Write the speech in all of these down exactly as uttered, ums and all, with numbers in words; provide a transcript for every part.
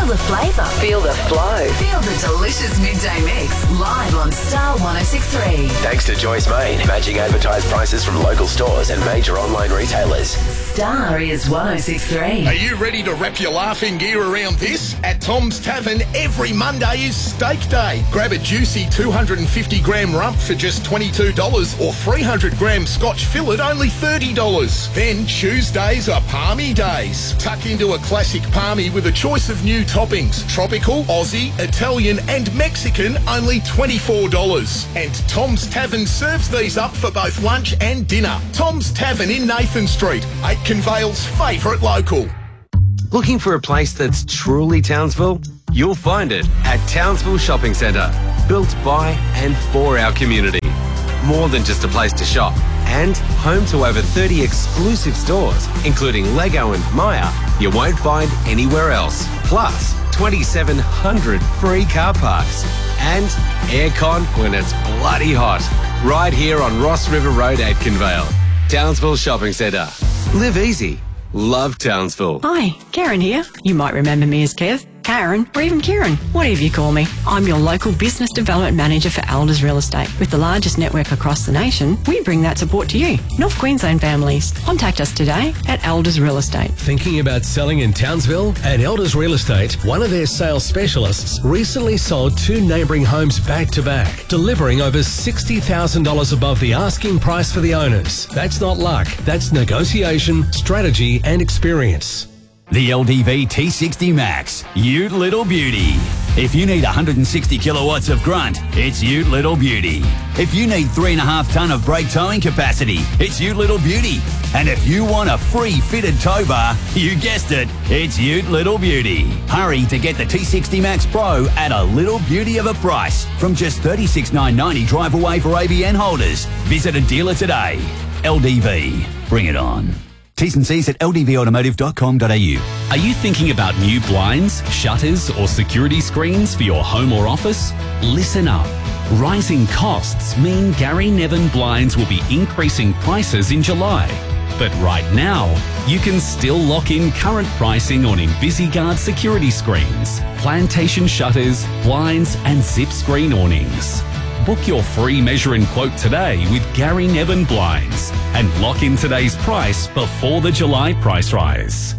the flavour. Feel the flow. Feel the delicious midday mix live on Star one oh six point three. Thanks to Joyce Main, matching advertised prices from local stores and major online retailers. Star is one oh six point three. Are you ready to wrap your laughing gear around this? At Tom's Tavern, every Monday is Steak Day. Grab a juicy two hundred fifty gram rump for just twenty-two dollars or three hundred gram Scotch fillet only thirty dollars. Then Tuesdays are Palmy Days. Tuck into a classic palmy with a choice of new toppings. Tropical, Aussie, Italian and Mexican only twenty-four dollars. And Tom's Tavern serves these up for both lunch and dinner. Tom's Tavern in Nathan Street, Aitken Vale's favourite local. Looking for a place that's truly Townsville? You'll find it at Townsville Shopping Centre. Built by and for our community. More than just a place to shop. And home to over thirty exclusive stores, including Lego and Maya, you won't find anywhere else. Plus, twenty-seven hundred free car parks. And aircon when it's bloody hot. Right here on Ross River Road, Atkinvale. Townsville Shopping Centre. Live easy. Love Townsville. Hi, Karen here. You might remember me as Kev, Karen, or even Kieran, whatever you call me. I'm your local business development manager for Elders Real Estate. With the largest network across the nation, we bring that support to you, North Queensland families. Contact us today at Elders Real Estate. Thinking about selling in Townsville? At Elders Real Estate, one of their sales specialists recently sold two neighbouring homes back to back, delivering over sixty thousand dollars above the asking price for the owners. That's not luck, that's negotiation, strategy and experience. The L D V T sixty Max, Ute Little Beauty. If you need one hundred sixty kilowatts of grunt, it's Ute Little Beauty. If you need three and a half tonne of brake towing capacity, it's Ute Little Beauty. And if you want a free fitted tow bar, you guessed it, it's Ute Little Beauty. Hurry to get the T sixty Max Pro at a little beauty of a price from just thirty-six thousand nine hundred ninety drive away for A B N holders. Visit a dealer today. L D V, bring it on. T's and C's at l d v automotive dot com dot a u. Are you thinking about new blinds, shutters or security screens for your home or office? Listen up. Rising costs mean Gary Nevin Blinds will be increasing prices in July. But right now, you can still lock in current pricing on InvisiGuard security screens, plantation shutters, blinds and zip screen awnings. Book your free measure and quote today with Gary Nevin Blinds and lock in today's price before the July price rise.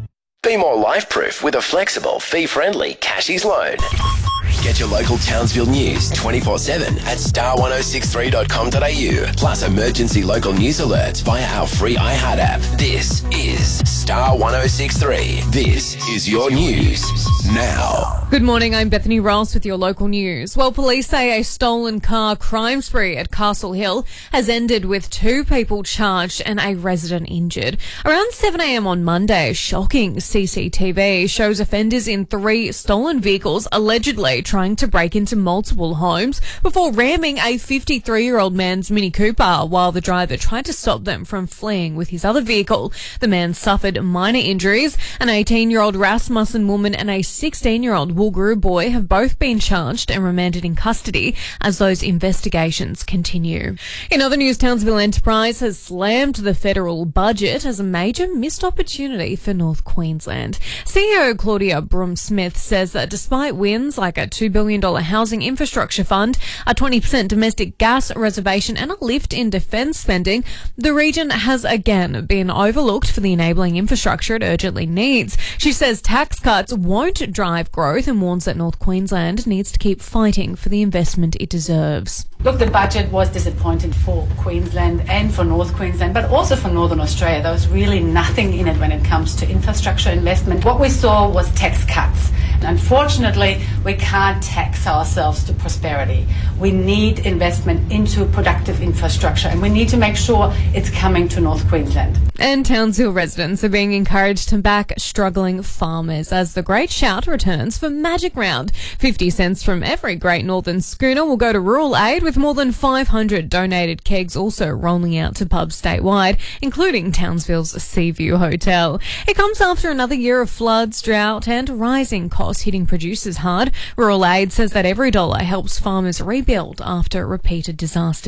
Be more life-proof with a flexible, fee-friendly Cashies loan. Get your local Townsville news twenty-four seven at star ten sixty-three dot com dot a u. Plus emergency local news alerts via our free iHeart app. This is Star ten sixty-three. This is your news now. Good morning, I'm Bethany Ross with your local news. Well, police say a stolen car crime spree at Castle Hill has ended with two people charged and a resident injured. Around seven a m on Monday, shocking C C T V shows offenders in three stolen vehicles allegedly trying to break into multiple homes before ramming a fifty-three-year-old man's Mini Cooper while the driver tried to stop them from fleeing with his other vehicle. The man suffered minor injuries. An eighteen-year-old Rasmussen woman and a sixteen-year-old Woolgooroo boy have both been charged and remanded in custody as those investigations continue. In other news, Townsville Enterprise has slammed the federal budget as a major missed opportunity for North Queensland. C E O Claudia Broom-Smith says that despite wins like a two billion dollars housing infrastructure fund, a twenty percent domestic gas reservation and a lift in defence spending, the region has again been overlooked for the enabling infrastructure it urgently needs. She says tax cuts won't drive growth and warns that North Queensland needs to keep fighting for the investment it deserves. Look, the budget was disappointing for Queensland and for North Queensland, but also for Northern Australia. There was really nothing in it when it comes to infrastructure investment. What we saw was tax cuts. Unfortunately, we can't tax ourselves to prosperity. We need investment into productive infrastructure, and we need to make sure it's coming to North Queensland. And Townsville residents are being encouraged to back struggling farmers as the Great Shout returns for Magic Round. fifty cents from every Great Northern schooner will go to rural aid, with more than five hundred donated kegs also rolling out to pubs statewide, including Townsville's Seaview Hotel. It comes after another year of floods, drought and rising costs hitting producers hard. Rural Aid says that every dollar helps farmers rebuild after repeated disasters.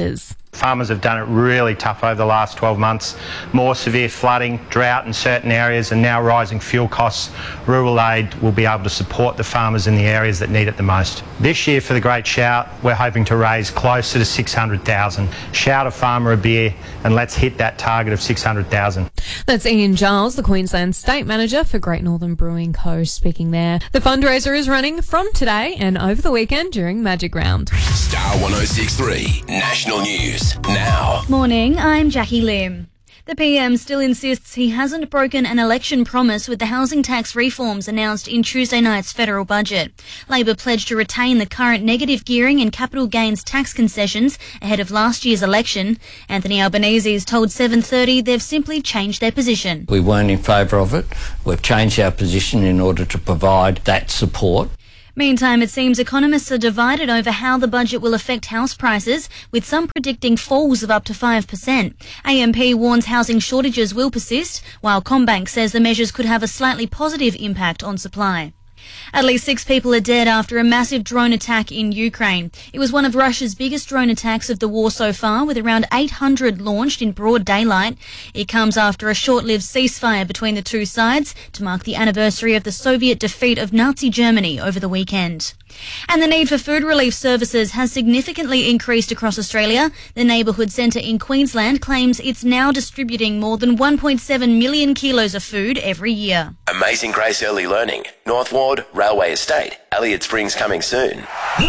Farmers have done it really tough over the last twelve months. More severe flooding, drought in certain areas, and now rising fuel costs. Rural Aid will be able to support the farmers in the areas that need it the most. This year for the Great Shout, we're hoping to raise closer to six hundred thousand. Shout a farmer a beer and let's hit that target of six hundred thousand. That's Ian Giles, the Queensland State Manager for Great Northern Brewing Co. speaking there. The fundraiser is running from today and over the weekend during Magic Round. Star one oh six three National News now. Morning, I'm Jackie Lim. The P M still insists he hasn't broken an election promise with the housing tax reforms announced in Tuesday night's federal budget. Labor pledged to retain the current negative gearing and capital gains tax concessions ahead of last year's election. Anthony Albanese has told seven thirty they've simply changed their position. We weren't in favour of it. We've changed our position in order to provide that support. Meantime, it seems economists are divided over how the budget will affect house prices, with some predicting falls of up to five percent. A M P warns housing shortages will persist, while CommBank says the measures could have a slightly positive impact on supply. At least six people are dead after a massive drone attack in Ukraine. It was one of Russia's biggest drone attacks of the war so far, with around eight hundred launched in broad daylight. It comes after a short-lived ceasefire between the two sides to mark the anniversary of the Soviet defeat of Nazi Germany over the weekend. And the need for food relief services has significantly increased across Australia. The Neighbourhood Centre in Queensland claims it's now distributing more than one point seven million kilos of food every year. Amazing Grace Early Learning, North Ward, Railway Estate, Elliott Springs coming soon.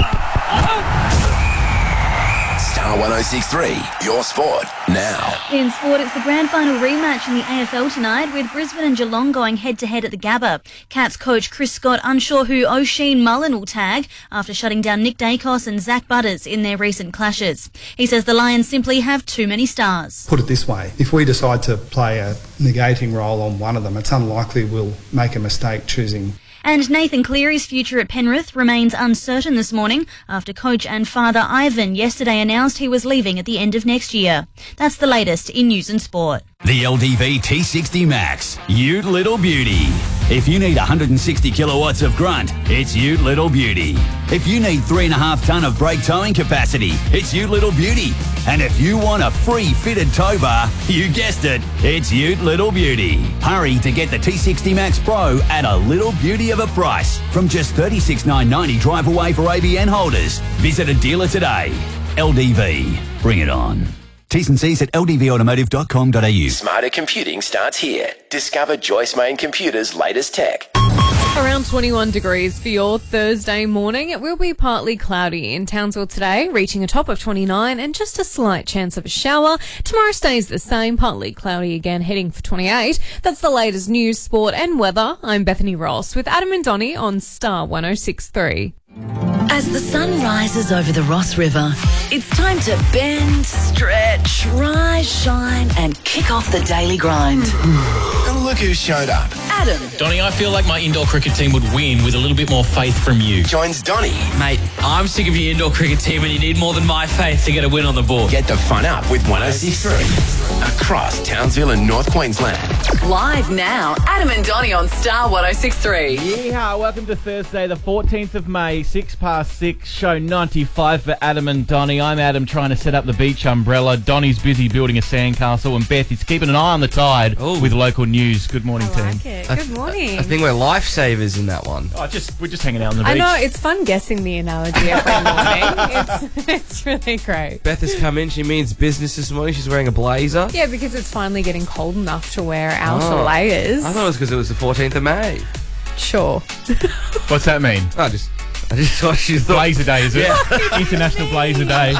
Star one oh six three, your sport now. In sport, it's the grand final rematch in the A F L tonight, with Brisbane and Geelong going head-to-head at the Gabba. Cats coach Chris Scott unsure who O'Sheen Mullen will tag after shutting down Nick Dacos and Zach Butters in their recent clashes. He says the Lions simply have too many stars. Put it this way, if we decide to play a negating role on one of them, it's unlikely we'll make a mistake choosing. And Nathan Cleary's future at Penrith remains uncertain this morning after coach and father Ivan yesterday announced he was leaving at the end of next year. That's the latest in news and sport. The L D V T sixty Max, Ute Little Beauty. If you need one hundred sixty kilowatts of grunt, it's Ute Little Beauty. If you need three and a half tonne of brake towing capacity, it's Ute Little Beauty. And if you want a free fitted tow bar, you guessed it, it's Ute Little Beauty. Hurry to get the T sixty Max Pro at a little beauty of a price from just thirty-six thousand nine hundred ninety drive away for A B N holders. Visit a dealer today. L D V, bring it on. T's and C's at l d v automotive dot com dot a u. Smarter computing starts here. Discover Joyce Main Computers' latest tech. Around twenty-one degrees for your Thursday morning. It will be partly cloudy in Townsville today, reaching a top of twenty-nine and just a slight chance of a shower. Tomorrow stays the same, partly cloudy again, heading for twenty-eight. That's the latest news, sport and weather. I'm Bethany Ross with Adam and Donnie on Star one oh six three. As the sun rises over the Ross River, it's time to bend, stretch, rise, shine, and kick off the daily grind. And look who showed up. Adam. Donnie, I feel like my indoor cricket team would win with a little bit more faith from you. Joins Donnie. Mate, I'm sick of your indoor cricket team and you need more than my faith to get a win on the board. Get the fun up with one oh six three. Across Townsville and North Queensland. Live now, Adam and Donnie on Star one oh six three. Yeehaw, welcome to Thursday the fourteenth of May, six past six, show ninety-five for Adam and Donnie. I'm Adam trying to set up the beach umbrella. Donnie's busy building a sandcastle, and Beth is keeping an eye on the tide Ooh. with local news. Good morning, I team. Like it. Good morning. I think we're lifesavers in that one. Oh, just we're just hanging out on the beach. I know, it's fun guessing the analogy every morning. It's, it's really great. Beth has come in. She means business this morning. She's wearing a blazer. Yeah, because it's finally getting cold enough to wear outer oh, layers. I thought it was because it was the fourteenth of May. Sure. What's that mean? I just... I just thought she thought... Blazer Day, is it? Yeah. International Blazer Day.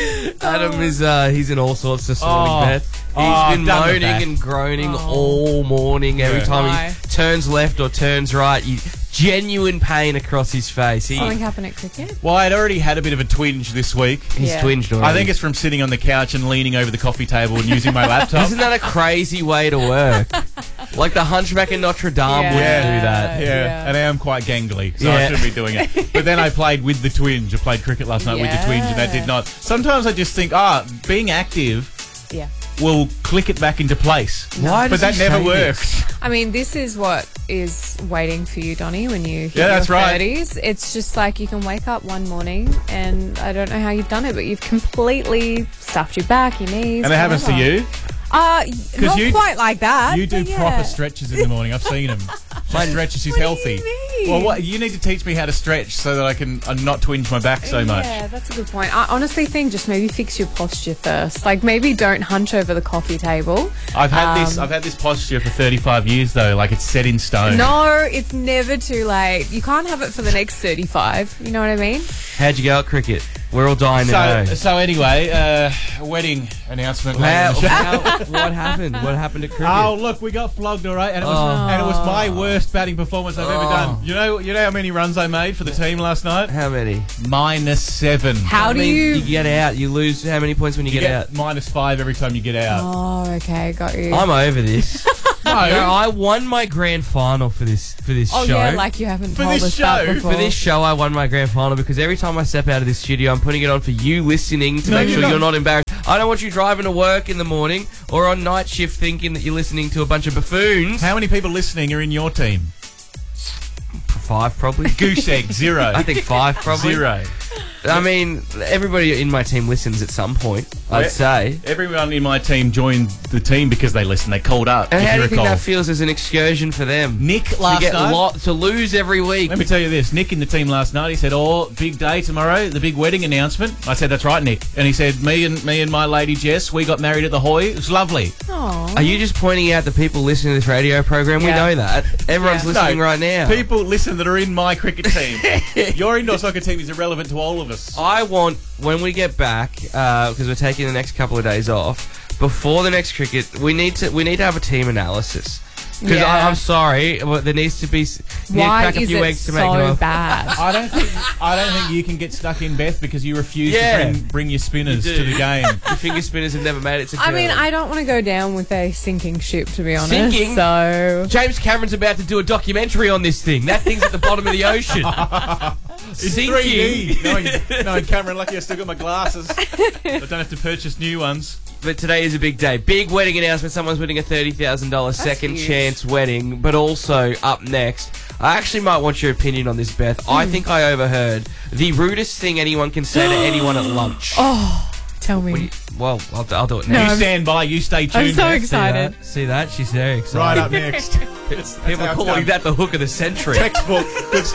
Adam is, uh, he's in all sorts this morning, oh. Beth. He's oh, been moaning and groaning oh. all morning. Every yeah. time Why? he turns left or turns right, you, genuine pain across his face. He, Something happened at cricket? Well, I'd already had a bit of a twinge this week. He's yeah. twinged already. I think it's from sitting on the couch and leaning over the coffee table and using my laptop. Isn't that a crazy way to work? Like the Hunchback in Notre Dame yeah. wouldn't yeah. do that. Yeah. yeah, and I am quite gangly, so yeah. I shouldn't be doing it. But then I played with the twinge. I played cricket last night yeah. with the twinge, and that did not. Sometimes I just think, ah, being active yeah. will click it back into place. Why but does that he never say works. This? I mean, this is what is waiting for you, Donnie, when you hit Yeah, that's your right. thirties. It's just like you can wake up one morning and I don't know how you've done it, but you've completely stuffed your back, your knees. And it happens to whatever. you? Uh, not you- quite like that. You do but yeah. proper stretches in the morning. I've seen them. She stretches. She's healthy. mean? Well, what you need to teach me how to stretch so that I can uh, not twinge my back so much. Yeah, that's a good point. I honestly think just maybe fix your posture first. Like maybe don't hunch over the coffee table. I've had this. Um, I've had this posture for thirty-five years though. Like it's set in stone. No, it's never too late. You can't have it for the next thirty-five. You know what I mean? How'd you go at cricket? We're all dying to So, know. so anyway, uh, wedding announcement. later How- in the show. how- what happened? What happened at cricket? Oh, look, we got flogged, all right, and it was Oh. and it was my worst batting performance I've ever Oh. done. You know, you know how many runs I made for the team last night? How many? Minus seven. How I do mean, you? You get out. You lose how many points when you, You get, get out? minus five every time you get out. Oh, okay, got you. I'm over this. No. No, I won my grand final for this for this oh show. yeah, like you haven't For told this us that show? before. For this show, I won my grand final because every time I step out of this studio, I'm putting it on for you listening to No, make you're sure not. you're not embarrassed. I don't want you driving to work in the morning or on night shift thinking that you're listening to a bunch of buffoons. How many people listening are in your team? Five, probably. Goose egg, zero. I think five, probably. Zero. I mean, everybody in my team listens at some point, I'd Where- say. Everyone in my team joined the team because they listened. They called up. And if how do you you think recall. that feels as an excursion for them? Nick last to get night. lot to lose every week. Let me tell you this. Nick in the team last night, he said, oh, big day tomorrow, the big wedding announcement. I said, that's right, Nick. And he said, me and me and my lady Jess, we got married at the Hoy. It was lovely. Aw. Are you just pointing out the people listening to this radio program? We Yeah. know that. Everyone's Yeah. listening No, right now. People listen that are in my cricket team. Your indoor soccer team is irrelevant to all of us. I want, when we get back, because we're taking the next couple of days off, before the next cricket, we need to we need to have a team analysis. Because Yeah. I'm sorry, but there needs to be. s- you need to Why crack a is few it eggs to so make it off. bad? I don't think I don't think you can get stuck in, Beth, because you refuse Yeah. to bring, bring your spinners You to do. the game. The finger spinners have never made it to I mean, curling. I don't want to go down with a sinking ship, to be honest. Sinking? So James Cameron's about to do a documentary on this thing. That thing's at the bottom of the ocean. It's Sinking. three D. Knowing, knowing Cameron, lucky I still got my glasses. I don't have to purchase new ones. But today is a big day. Big wedding announcement. Someone's winning a thirty thousand dollars second huge. chance wedding. But also, up next, I actually might want your opinion on this, Beth. I think I overheard the rudest thing anyone can say to anyone at lunch. oh, tell me. What do you- well, I'll, I'll do it No, now. You I'm- stand by, you stay tuned. I'm so Beth. excited. See that? She's very excited. Right up next. People are calling that the hook of the century. Textbook. Good